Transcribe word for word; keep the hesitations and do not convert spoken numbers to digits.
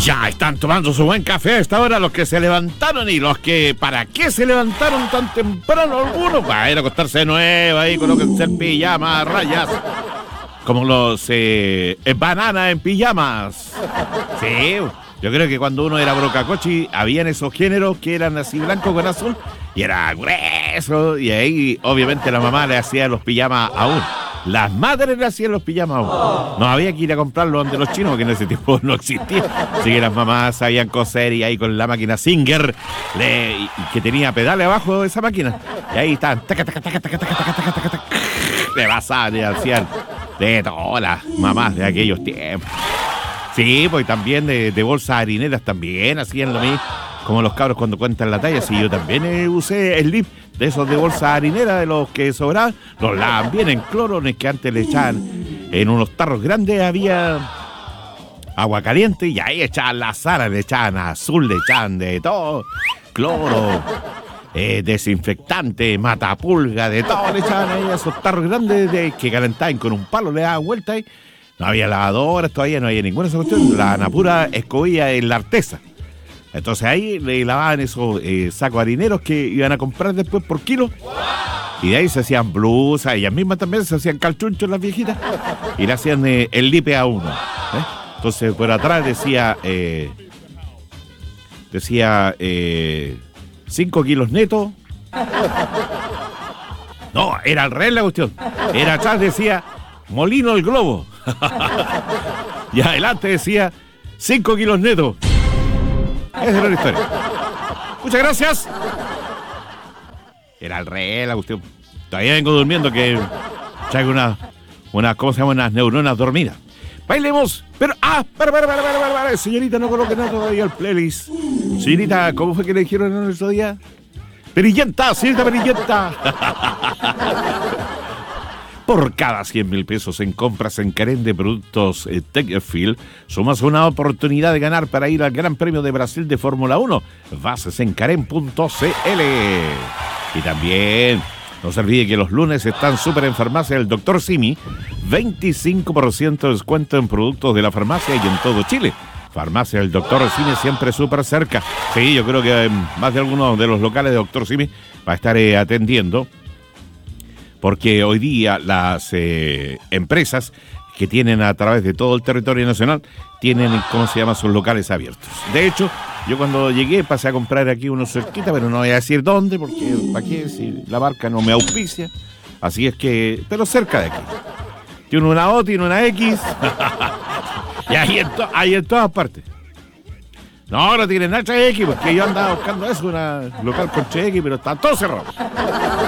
Ya están tomando su buen café a esta hora los que se levantaron y los que, ¿para qué se levantaron tan temprano algunos? Para ir a acostarse de nuevo ahí, colóquense el pijama a rayas. Como los eh, bananas en pijamas. Sí, yo creo que cuando uno era brocacochi, habían esos géneros que eran así blanco con azul y era grueso. Y ahí, obviamente, la mamá le hacía los pijamas a uno. Las madres le hacían los pijamas a uno. No había que ir a comprarlos donde los chinos, que en ese tiempo no existía. Así que las mamás sabían coser y ahí con la máquina Singer, le, y, y que tenía pedales abajo de esa máquina. Y ahí estaban, taca, taca, taca, taca, taca, taca, taca, taca, taca, le pasaban, le hacían de todas las mamás de aquellos tiempos. Sí, pues también de, de bolsas harineras también hacían lo mismo. Como los cabros cuando cuentan la talla. Sí, yo también eh, usé el lip de esos de bolsa harinera, de los que sobraban. Los lavan bien en cloro, en el que antes le echaban en unos tarros grandes, había agua caliente y ahí echaban la sal, le echaban azul, le echaban de todo, cloro, eh, desinfectante, matapulga, de todo le echaban ahí a esos tarros grandes de, que calentaban con un palo, le daban vuelta ahí. No había lavadoras, todavía no había ninguna esa cuestión, la pura escobilla en la artesa. Entonces ahí le lavaban esos eh, sacos harineros que iban a comprar después por kilo. Y de ahí se hacían blusas, ellas mismas también se hacían calchunchos las viejitas. Y le hacían eh, el lipe a uno. ¿eh? Entonces por atrás decía, eh, decía cinco kilos netos. No, era al revés la cuestión. Era atrás decía, Molino el Globo. Y adelante decía, cinco kilos netos. Esa era la historia. Muchas gracias. Era al revés la cuestión. Todavía vengo durmiendo que traigo una, una, ¿cómo se llama? Unas neuronas dormidas. Bailemos, pero, ah, para, para, para, para, para, para. Señorita, no coloque nada todavía el playlist. Señorita, ¿cómo fue que le dijeron el otro día? Perillenta, señorita Perillenta. Por cada cien mil pesos en compras en Carén de productos eh, Techfield, sumas una oportunidad de ganar para ir al Gran Premio de Brasil de Fórmula uno. Bases en Carén punto c l. Y también, no se olvide que los lunes están súper en farmacia el doctor Simi. veinticinco por ciento de descuento en productos de la farmacia y en todo Chile. Farmacia del doctor Simi siempre súper cerca. Sí, yo creo que eh, más de algunos de los locales de doctor Simi va a estar eh, atendiendo. Porque hoy día las eh, empresas que tienen a través de todo el territorio nacional tienen, ¿cómo se llama?, sus locales abiertos. De hecho, yo cuando llegué pasé a comprar aquí unos cerquita, pero no voy a decir dónde, porque ¿para qué? Si la marca no me auspicia. Así es que, pero cerca de aquí. Tiene una O, tiene una X. Y ahí en, to, ahí en todas partes. No, no tienen nada de X, porque yo andaba buscando eso, una local con X, pero está todo cerrado.